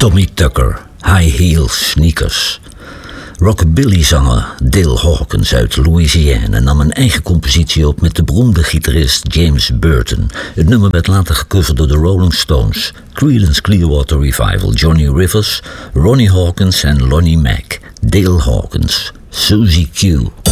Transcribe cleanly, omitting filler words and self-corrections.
Tommy Tucker, High Heels Sneakers. Rockabilly-zanger Dale Hawkins uit Louisiana nam een eigen compositie op met de beroemde gitarist James Burton. Het nummer werd later gecoverd door de Rolling Stones, Creedence Clearwater Revival, Johnny Rivers, Ronnie Hawkins en Lonnie Mack. Dale Hawkins, Susie Q.